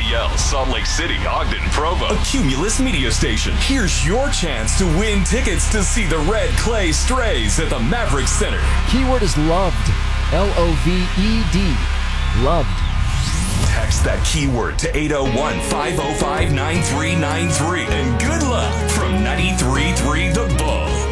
Yell, Salt Lake City, Ogden, Provo. A Cumulus media station. Here's your chance to win tickets to see the Red Clay Strays at the Maverick Center. Keyword is loved. L-O-V-E-D. Loved. Text that keyword to 801-505-9393. And good luck from 93.3 The Bull.